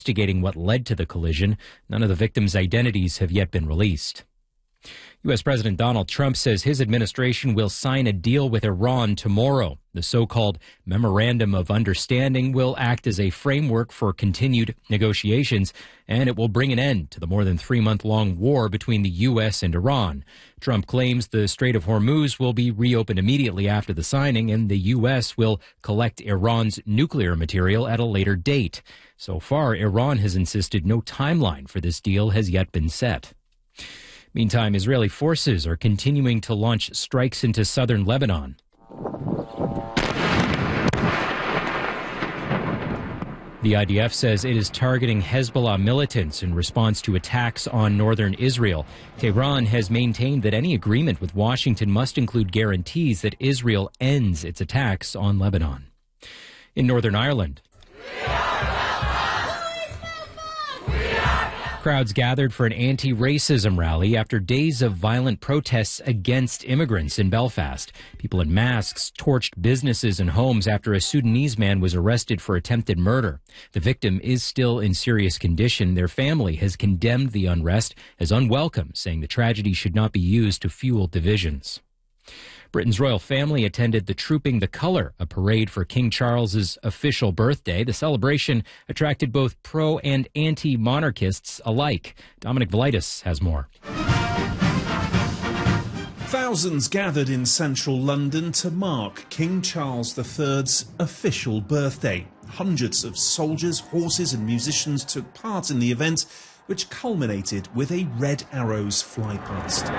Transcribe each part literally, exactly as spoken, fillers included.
investigating what led to the collision. None of the victims' identities have yet been released. U S. President Donald Trump says his administration will sign a deal with Iran tomorrow. The so-called Memorandum of Understanding will act as a framework for continued negotiations, and it will bring an end to the more than three-month-long war between the U S and Iran. Trump claims the Strait of Hormuz will be reopened immediately after the signing, and the U S will collect Iran's nuclear material at a later date. So far, Iran has insisted no timeline for this deal has yet been set. Meantime, Israeli forces are continuing to launch strikes into southern Lebanon. The I D F says it is targeting Hezbollah militants in response to attacks on northern Israel. Tehran has maintained that any agreement with Washington must include guarantees that Israel ends its attacks on Lebanon. In Northern Ireland, crowds gathered for an anti-racism rally after days of violent protests against immigrants in Belfast. People in masks torched businesses and homes after a Sudanese man was arrested for attempted murder. The victim is still in serious condition. Their family has condemned the unrest as unwelcome, saying the tragedy should not be used to fuel divisions. Britain's royal family attended the Trooping the Colour, a parade for King Charles's official birthday. The celebration attracted both pro and anti-monarchists alike. Dominic Velitis has more. Thousands gathered in central London to mark King Charles the third's official birthday. Hundreds of soldiers, horses and musicians took part in the event, which culminated with a Red Arrows flypast.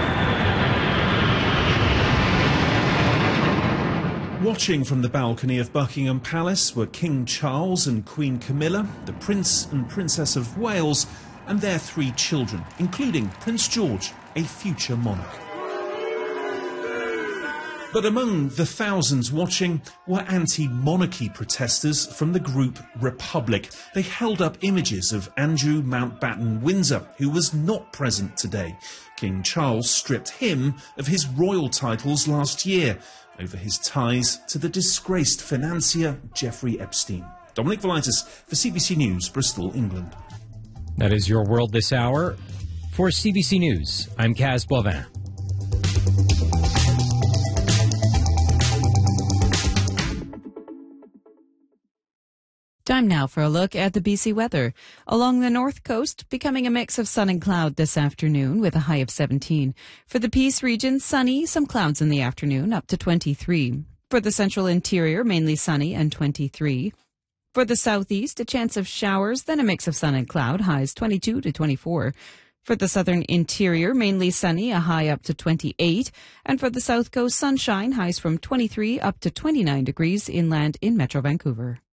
Watching from the balcony of Buckingham Palace were King Charles and Queen Camilla, the Prince and Princess of Wales, and their three children, including Prince George, a future monarch. But among the thousands watching were anti-monarchy protesters from the group Republic. They held up images of Andrew Mountbatten Windsor, who was not present today. King Charles stripped him of his royal titles last year over his ties to the disgraced financier Jeffrey Epstein. Dominic Velitis for C B C News, Bristol, England. That is your world this hour. For C B C News, I'm Kaz Boivin. Time now for a look at the B C weather. Along the north coast, becoming a mix of sun and cloud this afternoon with a high of seventeen. For the Peace region, sunny, some clouds in the afternoon, up to twenty-three. For the central interior, mainly sunny and twenty-three. For the southeast, a chance of showers, then a mix of sun and cloud, highs twenty-two to twenty-four. For the southern interior, mainly sunny, a high up to twenty-eight. And for the south coast, sunshine, highs from twenty-three up to twenty-nine degrees inland in Metro Vancouver.